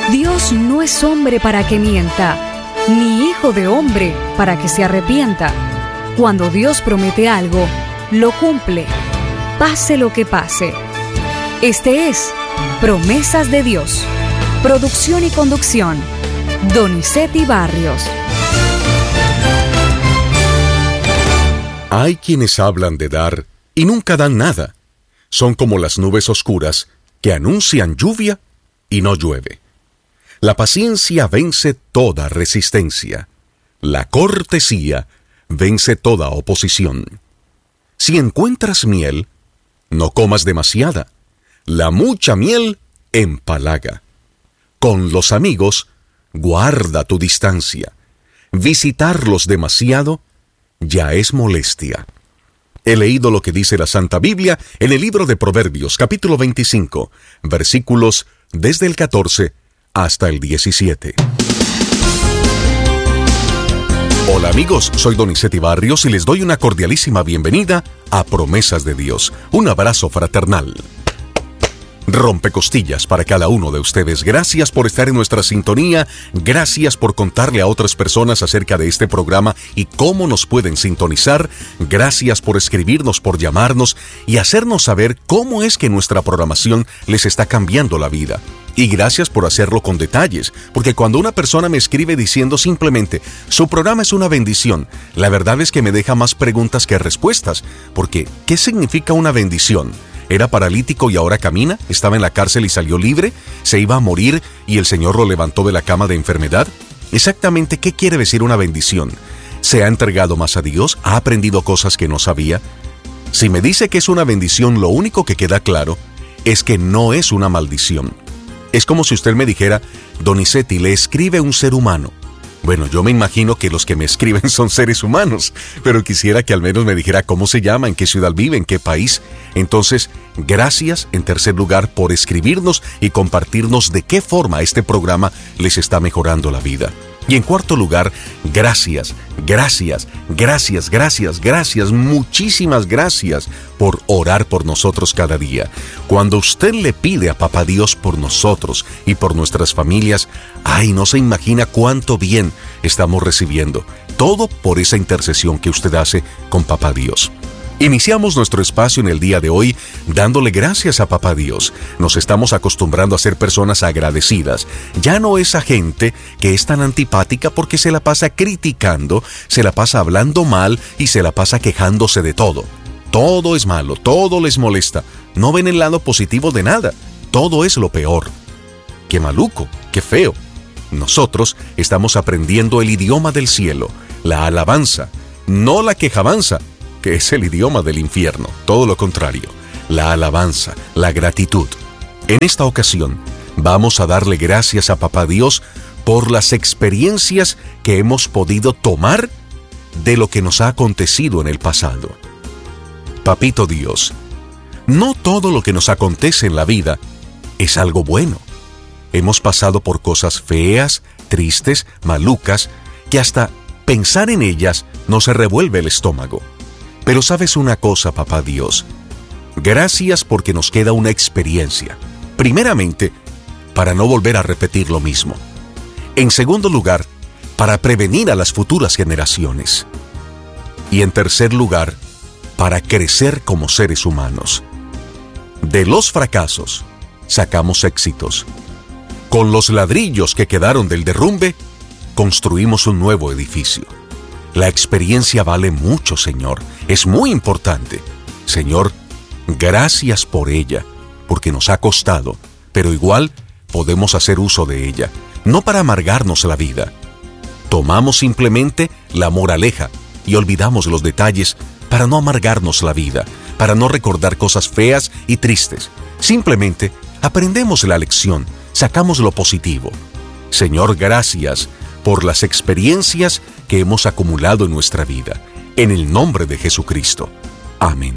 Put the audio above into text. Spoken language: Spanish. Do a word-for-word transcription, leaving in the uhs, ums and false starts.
Dios no es hombre para que mienta, ni hijo de hombre para que se arrepienta. Cuando Dios promete algo, lo cumple, pase lo que pase. Este es Promesas de Dios. Producción y conducción, Donizetti Barrios. Hay quienes hablan de dar y nunca dan nada. Son como las nubes oscuras que anuncian lluvia y no llueve. La paciencia vence toda resistencia. La cortesía vence toda oposición. Si encuentras miel, no comas demasiada. La mucha miel empalaga. Con los amigos, guarda tu distancia. Visitarlos demasiado ya es molestia. He leído lo que dice la Santa Biblia en el libro de Proverbios, capítulo veinticinco, versículos desde el catorce hasta el diecisiete. Hola amigos, soy Donizetti Barrios y les doy una cordialísima bienvenida a Promesas de Dios. Un abrazo fraternal. Rompecostillas para cada uno de ustedes. Gracias por estar en nuestra sintonía. Gracias por contarle a otras personas acerca de este programa y cómo nos pueden sintonizar. Gracias por escribirnos, por llamarnos y hacernos saber cómo es que nuestra programación les está cambiando la vida. Y gracias por hacerlo con detalles, porque cuando una persona me escribe diciendo simplemente su programa es una bendición, la verdad es que me deja más preguntas que respuestas, porque ¿qué significa una bendición? ¿Era paralítico y ahora camina? ¿Estaba en la cárcel y salió libre? ¿Se iba a morir y el Señor lo levantó de la cama de enfermedad? Exactamente, ¿qué quiere decir una bendición? ¿Se ha entregado más a Dios? ¿Ha aprendido cosas que no sabía? Si me dice que es una bendición, lo único que queda claro es que no es una maldición. Es como si usted me dijera, Donizetti, le escribe un ser humano. Bueno, yo me imagino que los que me escriben son seres humanos, pero quisiera que al menos me dijera cómo se llama, en qué ciudad vive, en qué país. Entonces, gracias, en tercer lugar, por escribirnos y compartirnos de qué forma este programa les está mejorando la vida. Y en cuarto lugar, gracias, gracias, gracias, gracias, gracias, muchísimas gracias por orar por nosotros cada día. Cuando usted le pide a Papá Dios por nosotros y por nuestras familias, ay, no se imagina cuánto bien estamos recibiendo. Todo por esa intercesión que usted hace con Papá Dios. Iniciamos nuestro espacio en el día de hoy dándole gracias a Papá Dios. Nos estamos acostumbrando a ser personas agradecidas. Ya no esa gente que es tan antipática porque se la pasa criticando, se la pasa hablando mal y se la pasa quejándose de todo. Todo es malo, todo les molesta. No ven el lado positivo de nada. Todo es lo peor. ¡Qué maluco! ¡Qué feo! Nosotros estamos aprendiendo el idioma del cielo, la alabanza, no la quejabanza, que es el idioma del infierno, todo lo contrario, la alabanza, la gratitud. En esta ocasión, vamos a darle gracias a Papá Dios por las experiencias que hemos podido tomar de lo que nos ha acontecido en el pasado. Papito Dios, no todo lo que nos acontece en la vida es algo bueno. Hemos pasado por cosas feas, tristes, malucas, que hasta pensar en ellas nos se revuelve el estómago. Pero ¿sabes una cosa, Papá Dios? Gracias porque nos queda una experiencia. Primeramente, para no volver a repetir lo mismo. En segundo lugar, para prevenir a las futuras generaciones. Y en tercer lugar, para crecer como seres humanos. De los fracasos, sacamos éxitos. Con los ladrillos que quedaron del derrumbe, construimos un nuevo edificio. La experiencia vale mucho, Señor. Es muy importante. Señor, gracias por ella, porque nos ha costado, pero igual podemos hacer uso de ella, no para amargarnos la vida. Tomamos simplemente la moraleja y olvidamos los detalles para no amargarnos la vida, para no recordar cosas feas y tristes. Simplemente aprendemos la lección, sacamos lo positivo. Señor, gracias por las experiencias que hemos acumulado en nuestra vida. En el nombre de Jesucristo. Amén.